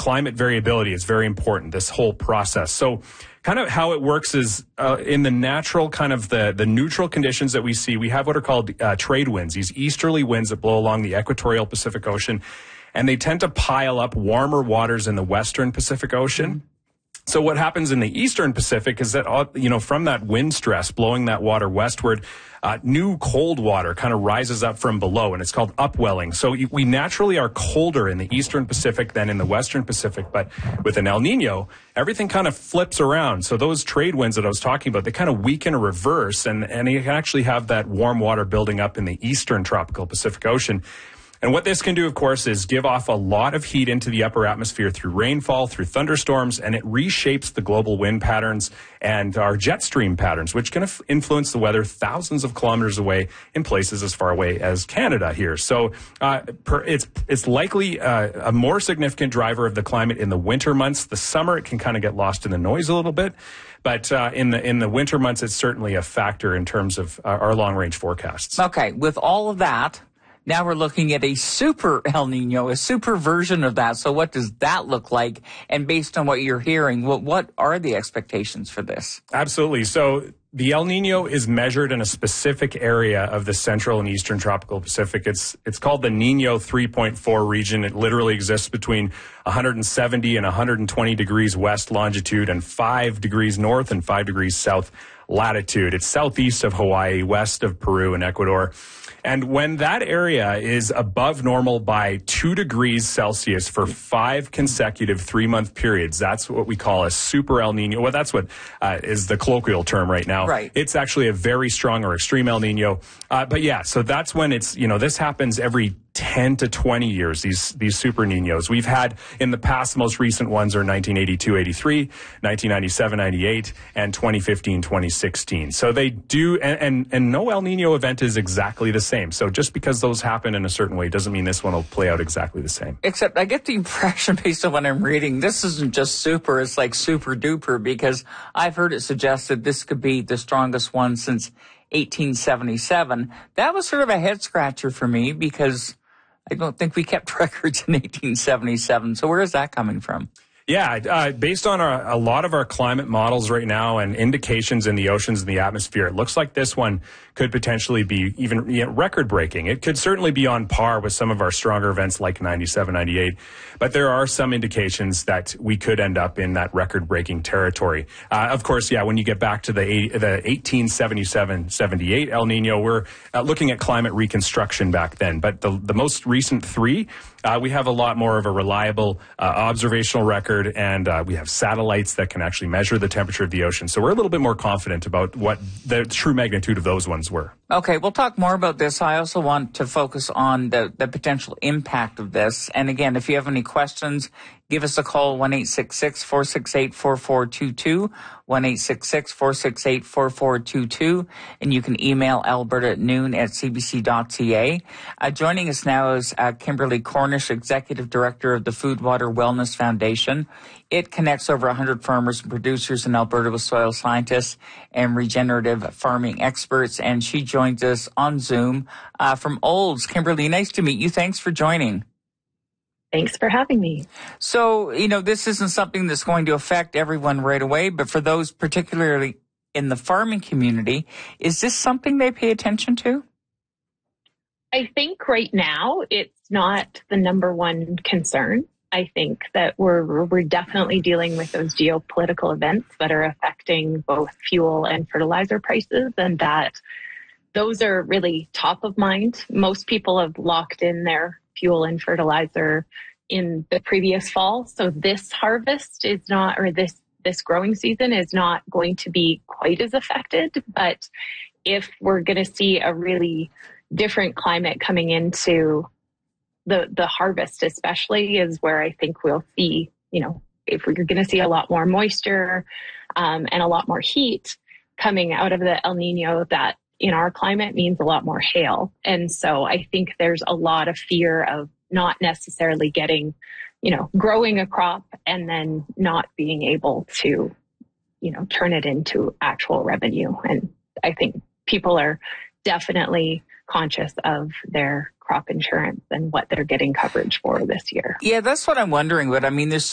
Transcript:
climate variability is very important, this whole process. So kind of how it works is in the natural kind of the neutral conditions that we see, we have what are called trade winds, these easterly winds that blow along the equatorial Pacific Ocean, and they tend to pile up warmer waters in the western Pacific Ocean. So what happens in the eastern Pacific is that, from that wind stress blowing that water westward, new cold water kind of rises up from below, and it's called upwelling. So we naturally are colder in the eastern Pacific than in the western Pacific. But with an El Nino, everything kind of flips around. So those trade winds that I was talking about, they kind of weaken or reverse, and you can actually have that warm water building up in the eastern tropical Pacific Ocean. And what this can do, of course, is give off a lot of heat into the upper atmosphere through rainfall, through thunderstorms, and it reshapes the global wind patterns and our jet stream patterns, which can influence the weather thousands of kilometers away in places as far away as Canada here. So it's likely a more significant driver of the climate in the winter months. The summer, it can kind of get lost in the noise a little bit. But in the winter months, it's certainly a factor in terms of our long-range forecasts. Okay, with all of that, now we're looking at a super El Nino, a super version of that. So what does that look like? And based on what you're hearing, what are the expectations for this? Absolutely. So the El Nino is measured in a specific area of the central and eastern tropical Pacific. It's called the Nino 3.4 region. It literally exists between 170 and 120 degrees west longitude and 5 degrees north and 5 degrees south latitude. It's southeast of Hawaii, west of Peru and Ecuador. And when that area is above normal by 2 degrees Celsius for 5 consecutive 3-month periods, that's what we call a super El Nino. Well, that's what is the colloquial term right now. Right. It's actually a very strong or extreme El Nino. But yeah, so that's when it's, this happens every 10 to 20 years, these super Ninos. We've had in the past, the most recent ones are 1982-83, 1997-98, and 2015-2016. So they do, and no El Nino event is exactly the same. So just because those happen in a certain way doesn't mean this one will play out exactly the same. Except I get the impression based on what I'm reading, this isn't just super, it's like super duper, because I've heard it suggested this could be the strongest one since 1877. That was sort of a head scratcher for me because I don't think we kept records in 1877. So where is that coming from? Yeah, based on a lot of our climate models right now and indications in the oceans and the atmosphere, it looks like this one could potentially be even record-breaking. It could certainly be on par with some of our stronger events like 97, 98, but there are some indications that we could end up in that record-breaking territory. Of course, yeah, when you get back to the 1877-78 El Nino, we're looking at climate reconstruction back then. But the most recent three, we have a lot more of a reliable observational record, and we have satellites that can actually measure the temperature of the ocean. So we're a little bit more confident about what the true magnitude of those ones were. Okay, we'll talk more about this. I also want to focus on the potential impact of this. And again, if you have any questions, give us a call, 1-866-468-4422, 1-866-468-4422, and you can email alberta@noon@cbc.ca. Joining us now is Kimberly Cornish, Executive Director of the Food Water Wellness Foundation. It connects over 100 farmers and producers in Alberta with soil scientists and regenerative farming experts, and she joins us on Zoom from Olds. Kimberly, nice to meet you. Thanks for joining. Thanks for having me. So, this isn't something that's going to affect everyone right away, but for those particularly in the farming community, is this something they pay attention to? I think right now it's not the number one concern. I think that we're definitely dealing with those geopolitical events that are affecting both fuel and fertilizer prices, and that those are really top of mind. Most people have locked in their fuel and fertilizer in the previous fall. So this harvest is not, or this growing season is not going to be quite as affected. But if we're going to see a really different climate coming into the harvest, especially, is where I think we'll see, if we're going to see a lot more moisture and a lot more heat coming out of the El Nino, that in our climate means a lot more hail. And so I think there's a lot of fear of not necessarily getting, growing a crop and then not being able to, turn it into actual revenue. And I think people are definitely conscious of their crop insurance and what they're getting coverage for this year. Yeah, that's what I'm wondering. But I mean, there's